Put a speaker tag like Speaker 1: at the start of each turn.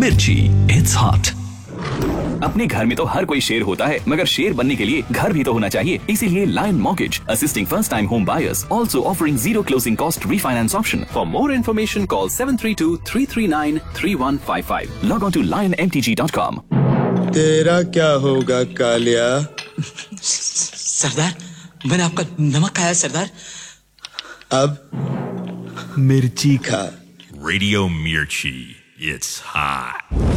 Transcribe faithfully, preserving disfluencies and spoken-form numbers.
Speaker 1: मिर्ची, it's hot. अपने घर में तो हर कोई शेर होता है, मगर शेर बनने के लिए घर भी तो होना चाहिए। इसीलिए lion mortgage assisting first time home buyers, also offering zero closing cost refinance option. For more information call seven three to three three nine three one five five. Log on to lion M T G dot com.
Speaker 2: तेरा क्या होगा कालिया?
Speaker 3: सरदार, मैंने आपका नमक खाया सरदार।
Speaker 2: अब मिर्ची खा।
Speaker 4: Radio Mirchi, it's hot.